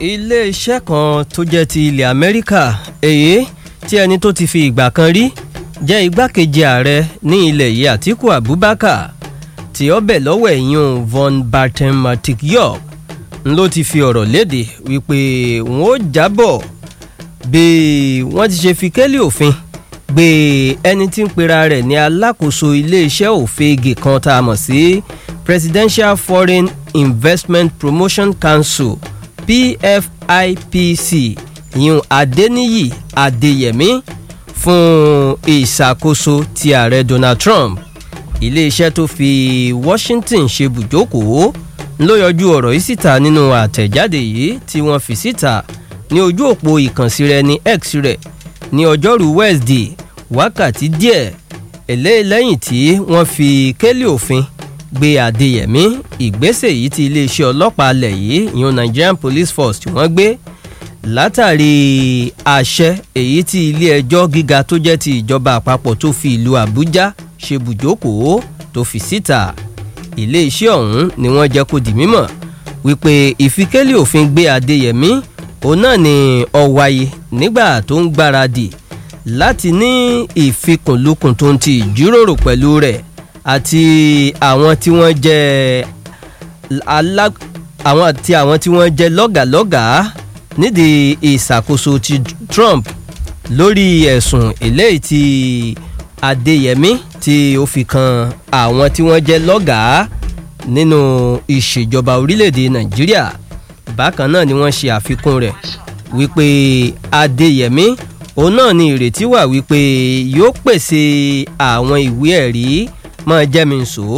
Ilé-iṣẹ́ kan tó jẹ́ ti ilẹ̀ Amẹ́ríkà èyí tí ẹni tó ti fi ìgbà kan rí jẹ́ igbákejì ààrẹ ní ilẹ̀ yìí Àtíkù Abubakar tí ó bẹ̀ lọ́wọ́ ẹ̀yìn Von Barton Matikyok ló ti fi ọ̀rọ̀ léde wípé wọ́n ó jábọ̀ bí wọ́n ti ṣe fi kélé òfin gbé ẹni tí ń pera rẹ̀ ní alákòóso ilé-iṣẹ́ òfegè kan tá a mọ̀ sí Presidential Foreign Investment Promotion Council PFIPC ìyún Adéníyì Adéyẹmí fún ìṣàkóso ti ààrẹ Donald Trump. Iléeṣẹ́ tó fi Washington ṣe bùjókòó ló yọjú ọ̀rọ̀ yìí síta nínú àtẹ̀jáde yìí tí wọ́n fi síta ní ojú òpó ìkànsí rẹ̀ ní X rẹ̀ ní ọjọ́rú Wednesday wákàtí díẹ̀ lẹ́yìn tí wọ́n fi kélé òfin gbé Adéyẹmí. Ìgbésẹ̀ yìí tí iléeṣẹ́ ọlọ́pàá alẹ̀ yìí ìyún Nigerian Police Force tí wọ́n gbé látàrí àṣẹ èyí tí ilé ẹjọ́ gíga tó jẹ́ ti ìjọba àpapọ̀ tó fi ìlú Àbújá ṣe bùjókòó tó fi síta. Iléeṣẹ́ ọ̀hún ni wọ́n jẹ́ kó di mímọ̀ wípé ìfikélé òfin gbé Adéyẹmí òun náà ni ó wáyé nígbà tó ń gbáradì láti ní ìfikùnlukùn tó ń ti ìjíròrò pẹ̀lú rẹ̀ àti àwọn tí wọ́n jẹ́ lọ́gàlọ́gàá nídìí ìṣàkóso ti Trump lórí ẹ̀sùn eléyìí tí Adéyẹmí tí ó fi kan àwọn tí wọ́n jẹ́ lọ́gàá nínú ìṣèjọba orílẹ̀-èdè Nàìjíríà. Bákan náà ni wọ́n ṣe àfikún rẹ̀ wípé Adéyẹmí òun náà ni ìrètí wà wípé yóò pèsè àwọn ìwé ẹ̀rí máa jẹ́mi sọ